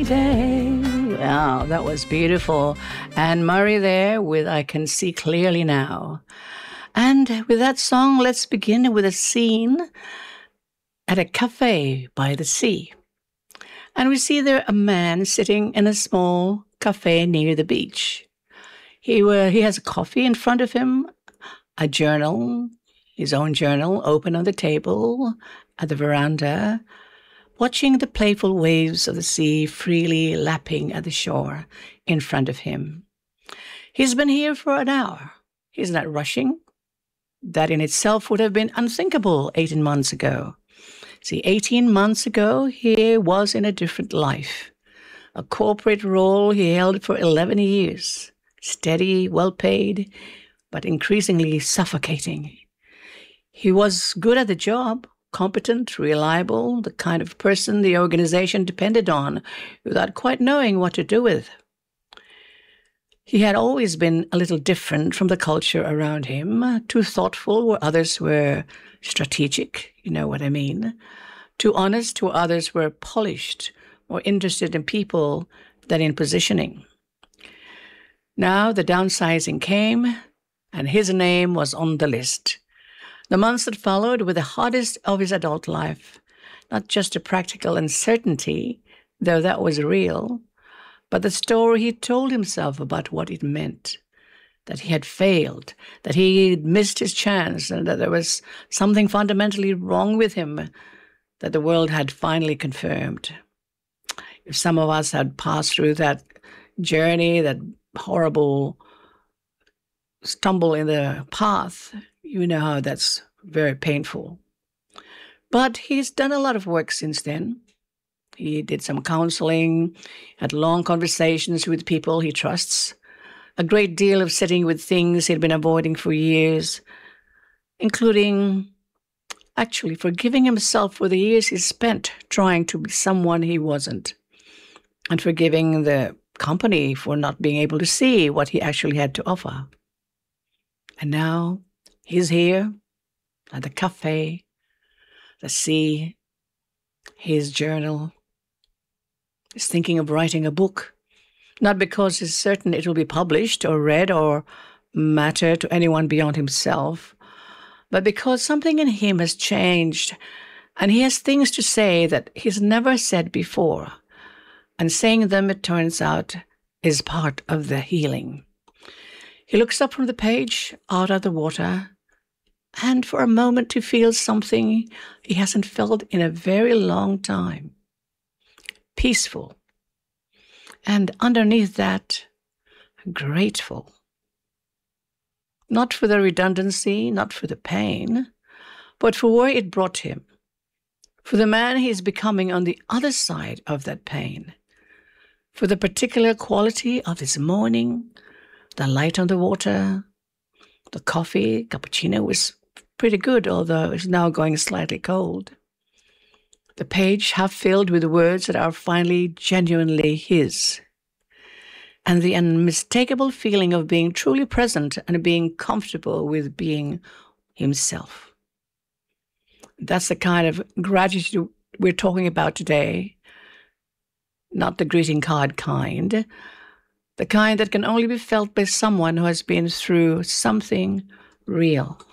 Day. Wow, that was beautiful. Anne Murray there with I Can See Clearly Now. And with that song, let's begin with a scene at a cafe by the sea. And we see there a man sitting in a small cafe near the beach. He has a coffee in front of him, a journal, his own journal, open on the table at the veranda, watching the playful waves of the sea freely lapping at the shore in front of him. He's been here for an hour. He's not rushing. That in itself would have been unthinkable 18 months ago. See, 18 months ago, he was in a different life. A corporate role he held for 11 years. Steady, well-paid, but increasingly suffocating. He was good at the job, competent, reliable, the kind of person the organization depended on without quite knowing what to do with. He had always been a little different from the culture around him, too thoughtful where others were strategic, you know what I mean, too honest where others were polished, more interested in people than in positioning. Now the downsizing came, and his name was on the list. The months that followed were the hardest of his adult life, not just a practical uncertainty, though that was real, but the story he told himself about what it meant, that he had failed, that he had missed his chance, and that there was something fundamentally wrong with him that the world had finally confirmed. If some of us had passed through that journey, that horrible stumble in the path, you know how that's very painful. But he's done a lot of work since then. He did some counseling, had long conversations with people he trusts, a great deal of sitting with things he'd been avoiding for years, including actually forgiving himself for the years he spent trying to be someone he wasn't, and forgiving the company for not being able to see what he actually had to offer. And now he's here at the cafe, the sea, his journal. He's thinking of writing a book, not because he's certain it will be published or read or matter to anyone beyond himself, but because something in him has changed and he has things to say that he's never said before. And saying them, it turns out, is part of the healing. He looks up from the page, out of the water, and for a moment to feel something he hasn't felt in a very long time. Peaceful. And underneath that, grateful. Not for the redundancy, not for the pain, but for where it brought him. For the man he is becoming on the other side of that pain. For the particular quality of this morning, the light on the water, the coffee, cappuccino was pretty good, although it's now going slightly cold. The page half filled with words that are finally genuinely his. And the unmistakable feeling of being truly present and being comfortable with being himself. That's the kind of gratitude we're talking about today. Not the greeting card kind, the kind that can only be felt by someone who has been through something real.